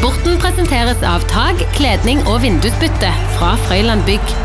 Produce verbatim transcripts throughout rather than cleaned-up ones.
Sporten presenteres av tag, kledning og vindusbytte fra Frøyland Bygg.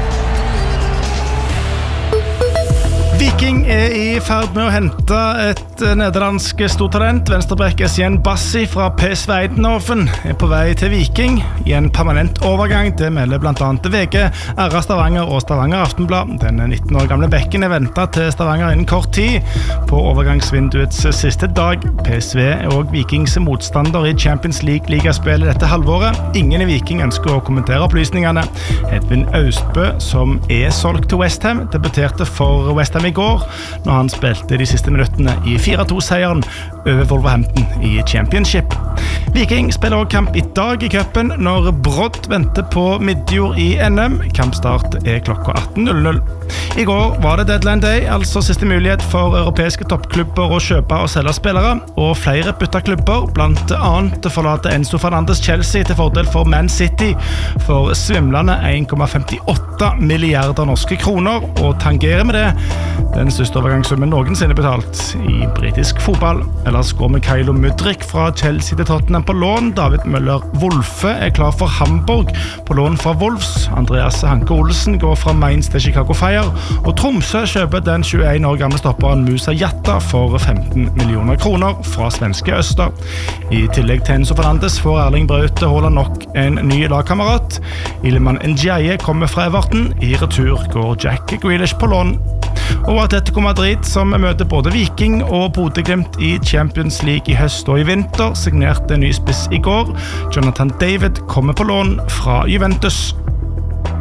Viking er i ferd med å hente et nederlandsk stortalent. Venstreback Essien Bassi fra P S V Eindhoven er på vei til Viking i en permanent overgang. Det melder blant annet V G, R A Stavanger og Stavanger Aftenblad. Den nitten år gamle bekken er ventet til Stavanger innen kort tid på overgangsvinduets siste dag. P S V er også Vikings motstander i Champions League-ligaspillet dette halvåret. Ingen i Viking ønsker å kommentere opplysningene. Edvin Austbø, som er solgt til West Ham, debuterte for West Ham i går, når han spilte de siste minuttene i fire to-seieren over Wolverhampton i Championship. Viking spiller også kamp i dag i cupen når Brodd venter på midjord i N M. Kampstart er klokka atten null null. I går var det deadline day, altså siste mulighet for europeiske toppklubber å kjøpe og selge spillere, og flere bytta klubber, blant annet forlater Enzo Fernandes Chelsea til fordel for Man City for svimlende en komma femtiåtte milliarder norske kroner, og tangerer med det den største overgangssummen noensinne betalt i britisk fotball. Ellers går Mykhailo Mudryk fra Chelsea til Tottenham på lån. David Møller Wolfe er klar for Hamburg på lån fra Wolves. Andreas Hanke Olsen går fra Mainz til Chicago Fire, og Tromsø kjøper den tjueen år gamle stopperen Musa Jatta for femten millioner kroner fra svenske Øster. I tillegg til Enzo Fernandes får Erling Braute Haaland nok en ny lagkamerat. Iliman Ndiaye kommer fra Everton. I retur går Jack Grealish på lån. Og Atletico Madrid, som møter både Viking og Bodø/Glimt i Champions League i høst og i vinter, signerte en ny spiss i går. Jonathan David kommer på lån fra Juventus.